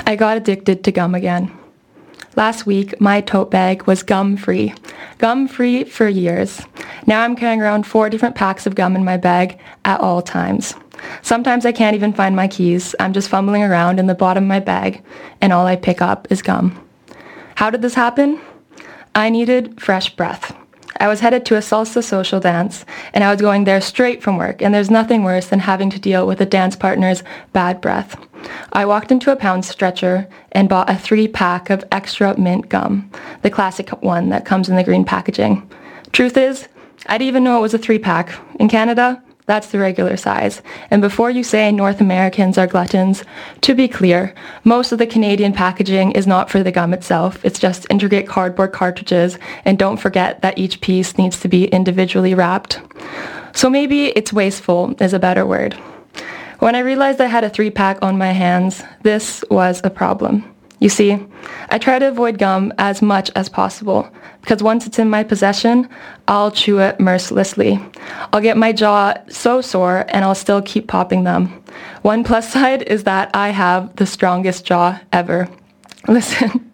I got addicted to gum again. Last week, my tote bag was gum-free. Gum-free for years. Now I'm carrying around 4 different packs of gum in my bag at all times. Sometimes I can't even find my keys. I'm just fumbling around in the bottom of my bag, and all I pick up is gum. How did this happen? I needed fresh breath. I was headed to a salsa social dance, and I was going there straight from work, and there's nothing worse than having to deal with a dance partner's bad breath. I walked into a pound stretcher and bought a 3-pack of extra mint gum, the classic one that comes in the green packaging. Truth is, I didn't even know it was a 3-pack. In Canada, that's the regular size. And before you say North Americans are gluttons, to be clear, most of the Canadian packaging is not for the gum itself. It's just intricate cardboard cartridges, and don't forget that each piece needs to be individually wrapped. So maybe it's wasteful is a better word. When I realized I had a 3-pack on my hands, this was a problem. You see, I try to avoid gum as much as possible, because once it's in my possession, I'll chew it mercilessly. I'll get my jaw so sore, and I'll still keep popping them. One plus side is that I have the strongest jaw ever. Listen.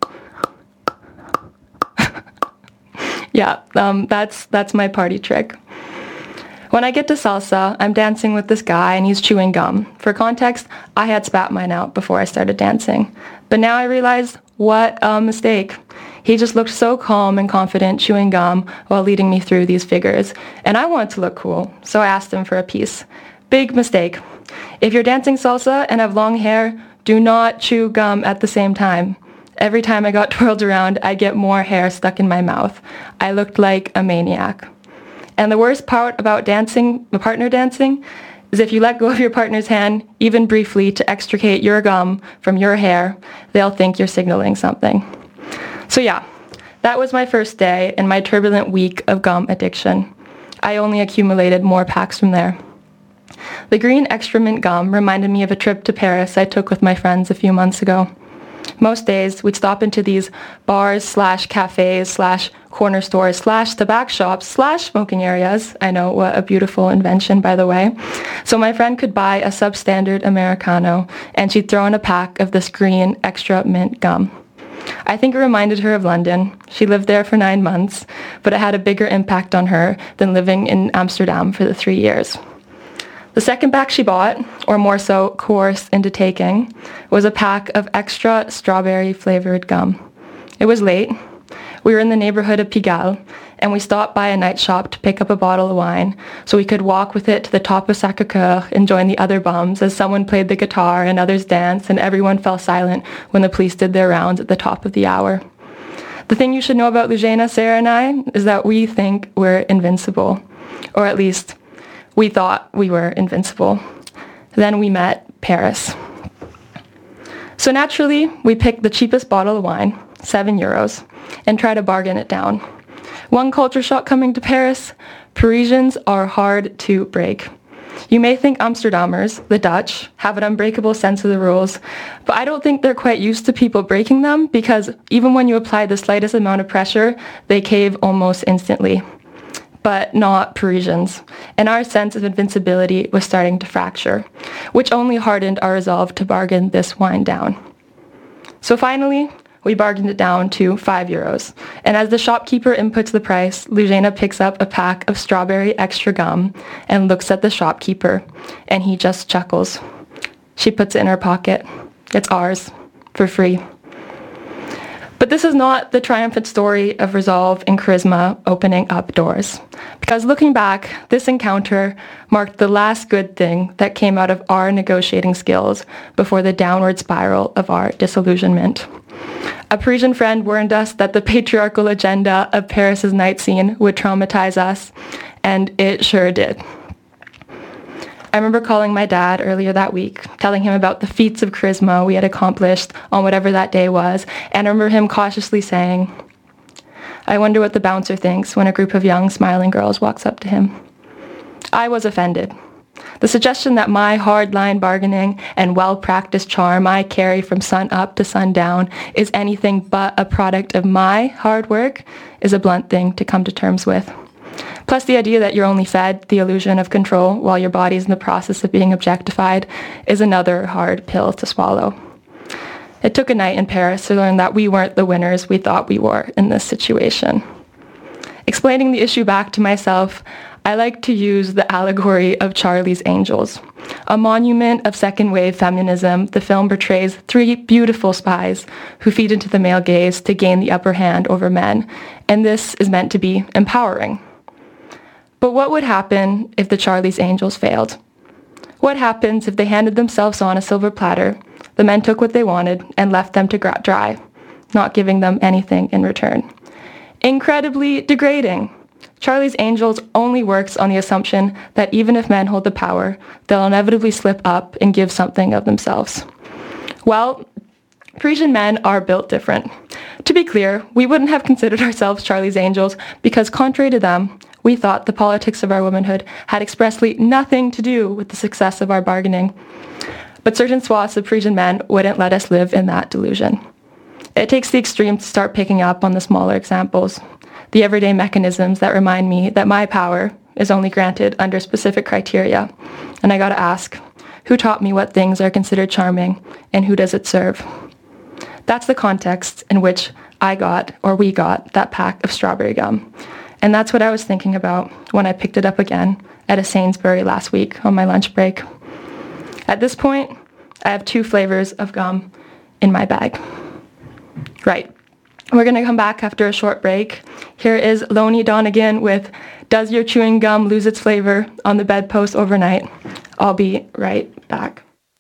Yeah, that's my party trick. When I get to salsa, I'm dancing with this guy and he's chewing gum. For context, I had spat mine out before I started dancing. But now I realize, what a mistake. He just looked so calm and confident chewing gum while leading me through these figures. And I wanted to look cool, so I asked him for a piece. Big mistake. If you're dancing salsa and have long hair, do not chew gum at the same time. Every time I got twirled around, I'd get more hair stuck in my mouth. I looked like a maniac. And the worst part about dancing, partner dancing, is if you let go of your partner's hand, even briefly, to extricate your gum from your hair, they'll think you're signaling something. So yeah, that was my first day in my turbulent week of gum addiction. I only accumulated more packs from there. The green extra mint gum reminded me of a trip to Paris I took with my friends a few months ago. Most days, we'd stop into these bars/cafes/corner stores/tobacco shops/smoking areas. I know, what a beautiful invention, by the way. So my friend could buy a substandard Americano, and she'd throw in a pack of this green extra mint gum. I think it reminded her of London. She lived there for 9 months, but it had a bigger impact on her than living in Amsterdam for the 3 years. The second pack she bought, or more so coerced into taking, was a pack of extra strawberry-flavored gum. It was late. We were in the neighborhood of Pigalle, and we stopped by a night shop to pick up a bottle of wine so we could walk with it to the top of Sacré-Cœur and join the other bums as someone played the guitar and others danced and everyone fell silent when the police did their rounds at the top of the hour. The thing you should know about Lugena, Sarah, and I is that we think we're invincible, or at least we thought we were invincible. Then we met Paris. So naturally, we picked the cheapest bottle of wine, €7, and tried to bargain it down. One culture shock coming to Paris: Parisians are hard to break. You may think Amsterdammers, the Dutch, have an unbreakable sense of the rules, but I don't think they're quite used to people breaking them, because even when you apply the slightest amount of pressure, they cave almost instantly. But not Parisians, and our sense of invincibility was starting to fracture, which only hardened our resolve to bargain this wine down. So finally, we bargained it down to €5, and as the shopkeeper inputs the price, Lugena picks up a pack of strawberry extra gum and looks at the shopkeeper, and he just chuckles. She puts it in her pocket. It's ours, for free. But this is not the triumphant story of resolve and charisma opening up doors. Because looking back, this encounter marked the last good thing that came out of our negotiating skills before the downward spiral of our disillusionment. A Parisian friend warned us that the patriarchal agenda of Paris's night scene would traumatize us, and it sure did. I remember calling my dad earlier that week, telling him about the feats of charisma we had accomplished on whatever that day was, and I remember him cautiously saying, "I wonder what the bouncer thinks when a group of young, smiling girls walks up to him." I was offended. The suggestion that my hard-line bargaining and well-practiced charm I carry from sun up to sundown is anything but a product of my hard work is a blunt thing to come to terms with. Plus, the idea that you're only fed the illusion of control while your body's in the process of being objectified is another hard pill to swallow. It took a night in Paris to learn that we weren't the winners we thought we were in this situation. Explaining the issue back to myself, I like to use the allegory of Charlie's Angels. A monument of second-wave feminism, the film portrays 3 beautiful spies who feed into the male gaze to gain the upper hand over men, and this is meant to be empowering. But what would happen if the Charlie's Angels failed? What happens if they handed themselves on a silver platter, the men took what they wanted, and left them to dry, not giving them anything in return? Incredibly degrading. Charlie's Angels only works on the assumption that even if men hold the power, they'll inevitably slip up and give something of themselves. Well, Parisian men are built different. To be clear, we wouldn't have considered ourselves Charlie's Angels because, contrary to them, we thought the politics of our womanhood had expressly nothing to do with the success of our bargaining. But certain swaths of Parisian men wouldn't let us live in that delusion. It takes the extreme to start picking up on the smaller examples, the everyday mechanisms that remind me that my power is only granted under specific criteria. And I gotta ask, who taught me what things are considered charming and who does it serve? That's the context in which we got that pack of strawberry gum. And that's what I was thinking about when I picked it up again at a Sainsbury last week on my lunch break. At this point, I have 2 flavors of gum in my bag. Right. We're going to come back after a short break. Here is Loney Donegan with Does Your Chewing Gum Lose Its Flavor on the Bedpost Overnight? I'll be right back.